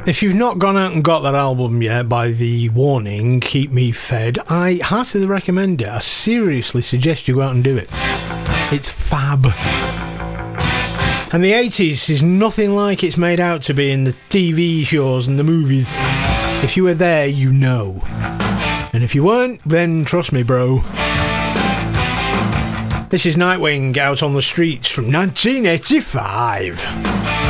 If you've not gone out and got that album yet by The Warning, Keep Me Fed, I heartily recommend it. I seriously suggest you go out and do it. It's fab. And the 80s is nothing like it's made out to be in the TV shows and the movies. If you were there, you know. And if you weren't, then trust me, bro. This is Nightwing, Out on the Streets from 1985.